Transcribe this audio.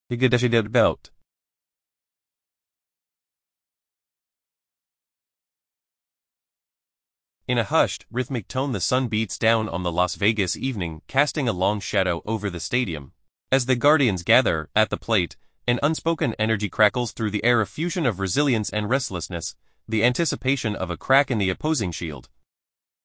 belt. In a hushed, rhythmic tone the sun beats down on the Las Vegas evening, casting a long shadow over the stadium. As the Guardians gather at the plate, an unspoken energy crackles through the air, a fusion of resilience and restlessness, the anticipation of a crack in the opposing shield.